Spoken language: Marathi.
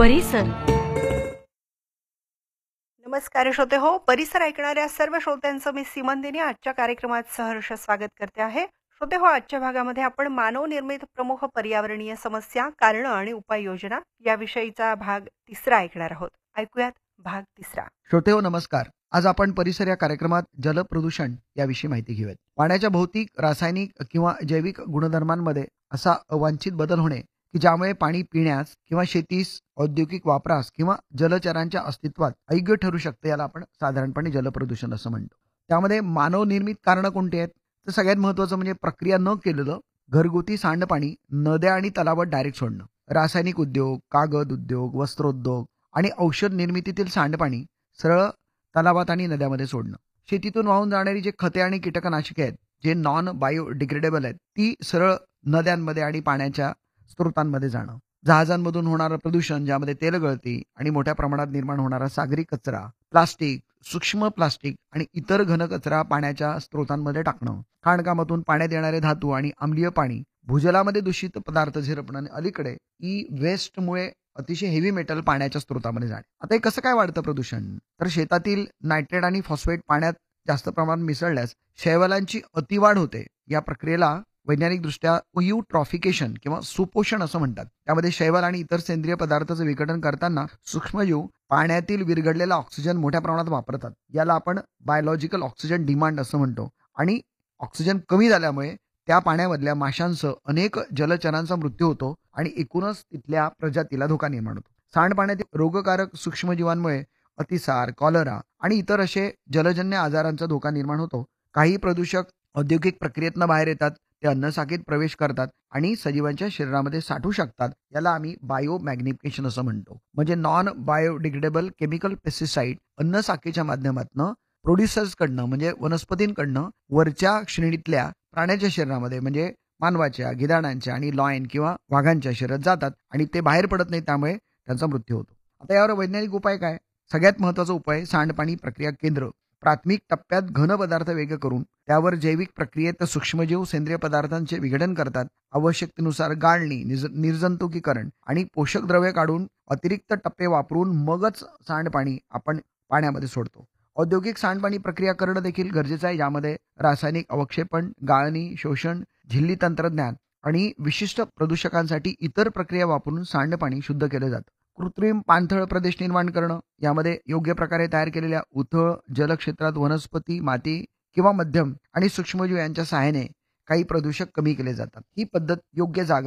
परिसर. नमस्कार श्रोते हो, परिसर ऐकणाऱ्या सर्व श्रोत्यांचं मी सीमंदिनी आजच्या कार्यक्रमात सहर्ष स्वागत करते आहे. श्रोते हो, आजच्या भागामध्ये आपण मानवनिर्मित प्रमुख पर्यावरणीय समस्या, कारणं आणि उपाययोजना याविषयीचा भाग 3 ऐकणार आहोत. ऐकूयात भाग 3. श्रोते हो नमस्कार. आज आपण परिसर या कार्यक्रमात जलप्रदूषण याविषयी माहिती घेऊयात. पाण्याच्या भौतिक, रासायनिक किंवा जैविक गुणधर्मांमध्ये असा अवांछित बदल होणे की ज्यामुळे पाणी पिण्यास किंवा शेतीस, औद्योगिक वापरास किंवा जलचरांच्या अस्तित्वात अयोग्य ठरू शकते, याला आपण साधारणपणे जलप्रदूषण असं म्हणतो. त्यामध्ये मानवनिर्मित कारणं कोणती आहेत? तर सगळ्यात महत्त्वाचं म्हणजे प्रक्रिया न केलेलं घरगुती सांडपाणी नद्या आणि तलावात डायरेक्ट सोडणं. रासायनिक उद्योग, कागद उद्योग, वस्त्रोद्योग आणि औषध निर्मितीतील सांडपाणी सरळ तलावात आणि नद्यामध्ये सोडणं. शेतीतून वाहून जाणारी जे खते आणि कीटकनाशके आहेत, जे नॉन बायोडिग्रेडेबल आहेत, ती सरळ नद्यांमध्ये आणि पाण्याच्या स्रोतांमध्ये जाणं. जहाजांमधून होणारं प्रदूषण, ज्यामध्ये तेल गळती आणि मोठ्या प्रमाणात निर्माण होणारा सागरी कचरा, प्लास्टिक, सूक्ष्म प्लास्टिक आणि इतर घनकचरा पाण्याच्या स्रोतांमध्ये टाकणं. खाणकामातून पाण्यात येणारे धातू आणि अम्लीय पाणी भूजलामध्ये दूषित पदार्थ झिरपणं आणि अलीकडे ई वेस्टमुळे अतिशय हेवी मेटल पाण्याच्या स्रोतामध्ये जाणे. आता हे कसं काय वाढतं प्रदूषण? तर शेतातील नायट्रेट आणि फॉस्फेट पाण्यात जास्त प्रमाणात मिसळल्यास शैवालांची अतिवाढ होते. या प्रक्रियेला वैज्ञानिकदृष्ट्या युट्रॉफिकेशन किंवा सुपोषण असं म्हणतात. त्यामध्ये शैवाल आणि इतर सेंद्रिय पदार्थाचं विघटन करताना सूक्ष्मजीव पाण्यातील विरघडलेला ऑक्सिजन मोठ्या प्रमाणात वापरतात. याला आपण बायोलॉजिकल ऑक्सिजन डिमांड असं म्हणतो. आणि ऑक्सिजन कमी झाल्यामुळे त्या पाण्यामधल्या माशांसह अनेक जलचरांचा मृत्यू होतो आणि एकूणच तिथल्या प्रजातीला धोका निर्माण होतो. सांडपाण्यातील रोगकारक सूक्ष्मजीवांमुळे अतिसार, कॉलरा आणि इतर असे जलजन्य आजारांचा धोका निर्माण होतो. काही प्रदूषक औद्योगिक प्रक्रियेतनं बाहेर येतात, ते अन्नसाखळीत प्रवेश करतात आणि सजीवांच्या शरीरामध्ये साठू शकतात. याला आम्ही बायोमॅग्निफिकेशन असं म्हणतो. म्हणजे नॉन बायोडिग्रेडेबल केमिकल पेस्टिसाइड अन्नसाखळीच्या माध्यमातून प्रोड्युसर्सकडनं म्हणजे वनस्पतींकडनं वरच्या श्रेणीतल्या प्राण्याच्या शरीरामध्ये म्हणजे मानवाच्या, गिधाडांच्या आणि लॉयन किंवा वाघांच्या शरीरात जातात आणि ते बाहेर पडत नाही, त्यामुळे त्यांचा मृत्यू होतो. आता यावर वैज्ञानिक उपाय काय? सगळ्यात महत्त्वाचा उपाय सांडपाणी प्रक्रिया केंद्र. प्राथमिक टप्प्यात घन पदार्थ वेगळे करून त्यावर जैविक प्रक्रियेत सूक्ष्मजीव सेंद्रिय पदार्थांचे विघटन करतात. आवश्यकतेनुसार गाळणी, निर्जंतुकीकरण आणि पोषक द्रव्ये काढून अतिरिक्त टप्पे वापरून मगच सांडपाणी आपण पाण्यामध्ये सोडतो. औद्योगिक सांडपाणी प्रक्रिया करणं देखील गरजेचं आहे. यामध्ये रासायनिक अवक्षेपण, गाळणी, शोषण, झिल्ली तंत्रज्ञान आणि विशिष्ट प्रदूषकांसाठी इतर प्रक्रिया वापरून सांडपाणी शुद्ध केलं जातं. कृत्रिम पाणथळ प्रदेश निर्माण करणं. यामध्ये योग्य प्रकारे तयार केलेल्या उथळ जलक्षेत्रात वनस्पती, माती किंवा मध्यम आणि सूक्ष्मजीव यांच्या सहाय्याने काही प्रदूषक कमी केले जातात. ही पद्धत योग्य जागा